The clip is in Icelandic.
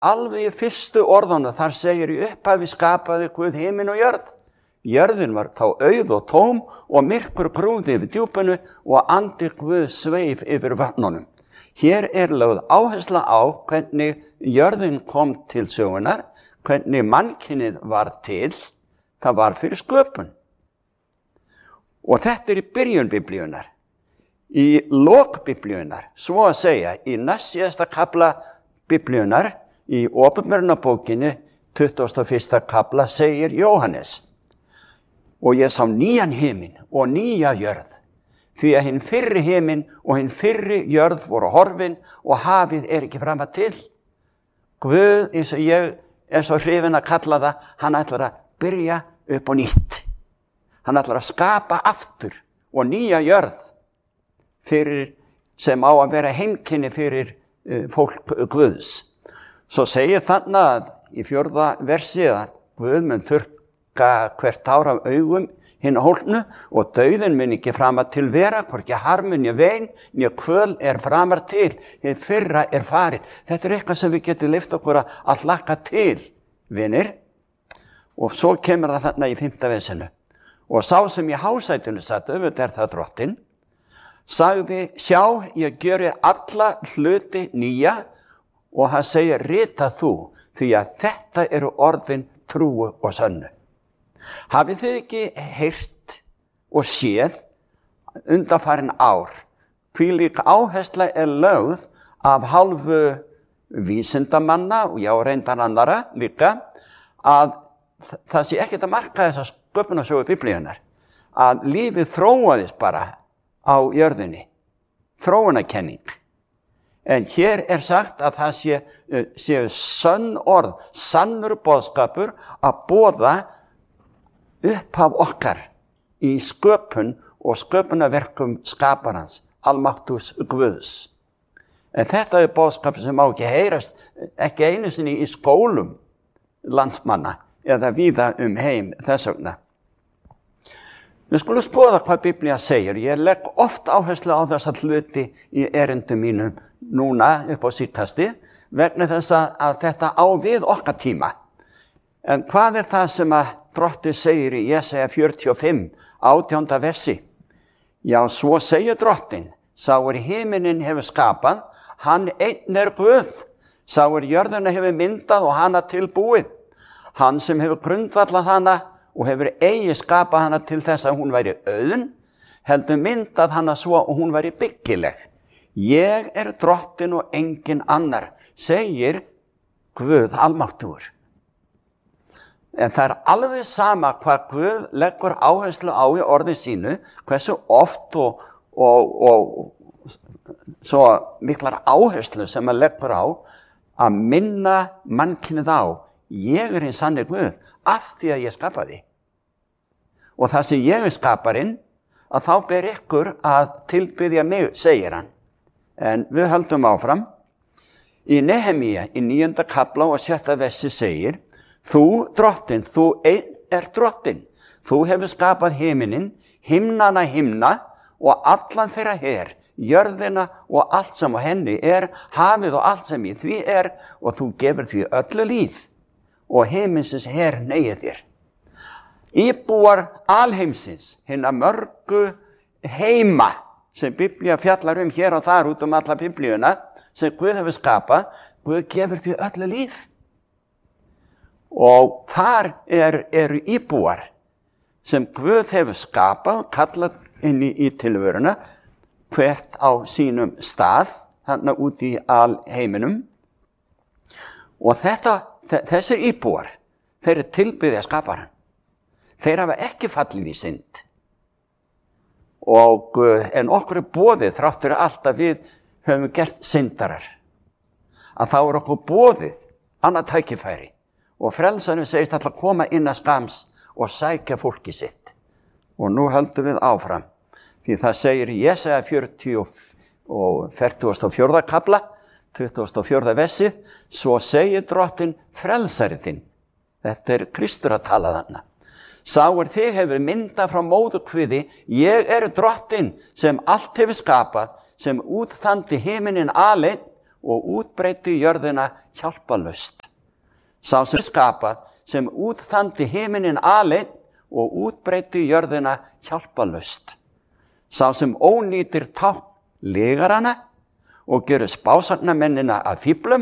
Alveg í fyrstu orðunum þar segir í upphafi skapaði Guð himinn og jörð. Jörðin var þá auð og tóm og myrkur grúfði yfir djúpinu og andi Guð sveif yfir vatnunum. Hér lögð áhersla á hvernig jörðin kom til sögunar, hvernig mannkynið var til, það var fyrir sköpun. Og þetta í byrjun biblíunar. Í lok biblíunar, svo að segja, í næstsíðasta kafla biblíunar, í Åpenbarunarbókinni, 21. kafla, segir Jóhannes: og ég sá nýjan himinn og nýja jörð, því að hinn fyrri himinn og hinn fyrri jörð voru horfin og hafið ekki framar til. Guð, eins og ég svo hrifinn að kalla það, hann ætlar að byrja upp á nýtt. Hann ætlar að skapa aftur og nýja jörð fyrir, sem á að vera heimkynni fyrir fólk Guðs. Svo segir þarna að í 4. versi að Guð mun þurrka hvert tár af augum hinn hólnu og dauðinn mun ekki framar til vera, hvorki harmur né vein né kvöl framar til, hið fyrra farið. Þetta eitthvað sem við getum leyft okkur að hlakka til, vinir. Og svo kemur það þarna í 5. versinu. Og sá sem í hásætinu satt, auðvitað það Drottinn, sagði: sjá, ég gjöri alla hluti nýja, og hann segir: rita þú, því að þetta eru orðin trúu og sönnu. Hafið þið ekki heyrt og séð undanfarin ár hvílík áhersla lögð af hálfu vísindamanna og já, reyndar annara líka, að það sé ekkert að marka þessa sköpunarsögu biblíunnar, að lífið þróaðist bara á jörðinni, þróunarkenning. En hér sagt að það séu sönn orð, sannur boðskapur að boða upphaf okkar í sköpun og sköpunarverkum skaparans, almáttugs Guðs. En þetta boðskap sem má ekki heyrast, ekki einu sinni í skólum landsmanna eða víða heim þess vegna. Við skulum skoða hvað Biblía segir. Ég legg oft áherslu á þessa hluti í erindum mínum núna upp á síðkasti, vegna þess að þetta á við okkar tíma. En hvað það sem að Drottinn segir í Jesaja 45, 18. versi? Já, svo segir Drottinn: sá himinin hefur skapað, hann einn Guð, sá jörðina hefur myndað og hana tilbúið. Hann sem hefur grundvallað hana og hefur eigi skapað hana til þess að hún væri auðn, heldur myndað hana svo og hún væri byggileg. Ég Drottinn og engin annar, segir Guð almáttugur. En það alveg sama hvað Guð leggur áherslu á í orði sínu, hversu oft og svo miklar áherslu sem hann leggur á að minna mannkynið á: ég hinn sanni Guð, af því að ég skapaði. Og það sem ég skaparinn, að þá ber ykkur að tilbiðja mig, segir hann. En við höldum áfram. Í Nehemía, í 9. kafla og 6. versi segir: þú, Drottinn, þú einn Drottinn. Þú hefur skapað himinin, himnana himna og allan þeirra her, jörðina og allt sem á henni hafið og allt sem í því og þú gefur því öllu líf, og himinsins her neyið þér. Íbúar alheimsins, hinna mörgu heima sem Biblía fjallar hér og þar út alla biblíuna, sem Guð hefur skapað, Guð gefur því öllu líf. Og þar eru íbúar sem Guð hefur skapað, kallað inn í tilveruna, hvert á sínum stað, þarna út í alheiminum. Og þessir íbúar, þeir tilbiðja skaparann. Þeir hafa ekki fallið í synd. En okkur boðið, þrátt fyrir allt að við höfum gert syndarar, að þá okkur boðið annað tækifæri. Og frelsarinn segist alltaf koma inn að skams og sækja fólki sitt. Og nú höldum við áfram. Því það segir í Jesaja 44. kafla, 24. versi: svo segir Drottinn, frelsari þinn. Þetta Kristur að tala þarna. Sá þig hefur myndað frá móðurkviði, ég Drottinn sem allt hefur skapað, sem útþandi himinin aleinn og útbreiddi jörðina hjálparlaust. Sá sem skapað, sem útþandi himinin aleinn og útbreiddi jörðina hjálparlaust. Sá sem ónýtir tákn lygar hana og gerir spásagnamennina að fíflum